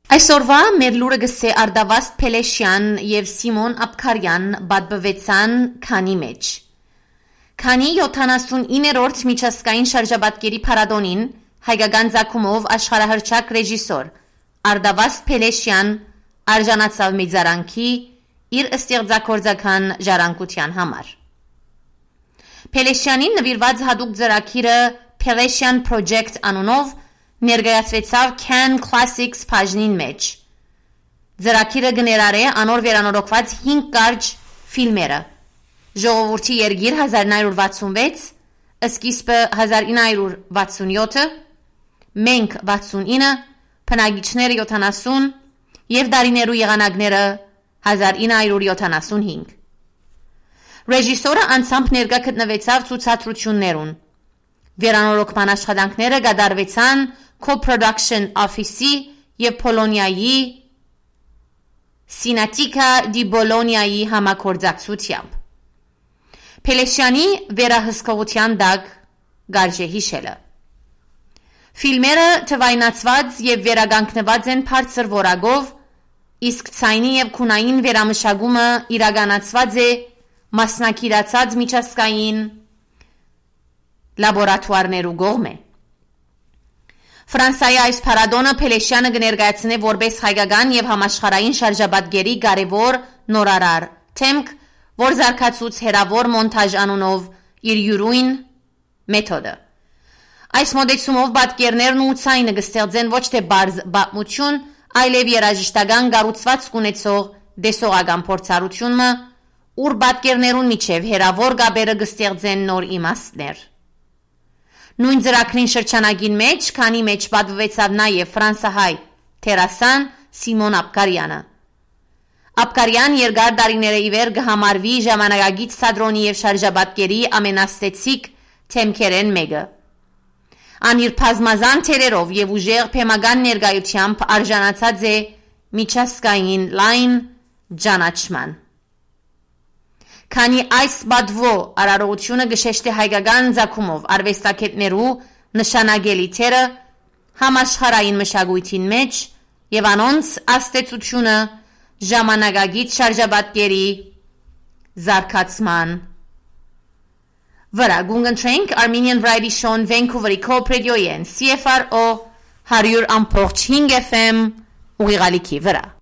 Այսօրվա մեր լուրը գսե Արդավաստ Փելեշյան եւ Սիմոն Աբքարյան բադբվեցան քանի մեջ։ Քանի 79-րդ միջազգային շրջաբատկերի փառատոնին հայկական ցակումով աշխարհահռչակ ռեժիսոր Արդավաստ Փելեշյան արժանացավ մեծարանքի իր ստեղծագործական ժառանգության համար։ Փելեշյանին նվիրված հատուկ ծրագիրը Փելեշյան Project անունով ներկայացվեցավ Cannes Classics բաժնին մեջ։ Ծրագիրը գներարե անոր վերանորոգված 5 կարճ ֆիլմերը։ Ժողովրդի երգիր 1966, Սկիզբը 1967, Մենք 69, Բնակիչները 70 եւ Դարիներու եղանակները 1975։ Ռեժիսորը անցամբ ներկա գտնվեցավ ցուցադրություններուն։ Վերանորոգման աշխատանքները կատարվեցան Co-Production Office-ի եւ Պոլոնիայի Սինատիկա դի Բոլոնիայի համագործակցությամբ։ Փելեշյանի վերահսկողության տակ գարժե հիշելը։ Ֆիլմերը թվայնացված եւ վերագանքնված են բարձր որակով, իսկ ցայնի եւ քունային վերամշակումը իրականացված է մասնակցած միջազգային լաբորատուարներու կողմէ։ Ֆրանսիայի այս փառատոնը Փելեշյանը կներկայացնե որպես հայկական եւ համաշխարհային շրջաբատկերի կարևոր նորարար թեմք, որ զարգացուց հերավոր մոնտաժ անունով իր յուրույն մեթոդը։ Այս մոդեցումով պատկերներն ու ցայնը կստեղծեն ոչ թե բարձ պատմություն, այլև երաժշտական կառուցվածք ունեցող դեսողական փորձառությունը, ուր պատկերներուն միջև հերավոր կապերը կստեղծեն նոր իմաստներ։ Նույն ծրագրին շրջանակին մեջ, քանի մեջ պատվվեցավ նաև ֆրանսահայ թերասան Սիմոն Աբքարյանը։ Աբքարյան երկար տարիները ի վեր կհամարվի ժամանակակից թատրոնի եւ շրջաբատկերի ամենաստեցիկ թեմքերեն մեկը։ Ան իր բազմազան թերերով եւ ուժեղ փեմական ներկայությամբ արժանացած է միջազգային լայն ճանաչման։ Քանի այս բադվո արարողությունը գշեշտի հայկական ցակումով արվեստագետներու նշանակելի թերը համաշխարհային մշակույթին մեջ եւ անոնց աստեցությունը ժամանակակից շրջաբատկերի զարգացման վրա գունգընտրենք Armenian Variety Show-ն Vancouver-ի Co-Op Radio-ին CFRO 100.5 FM ուղիղալիքի վրա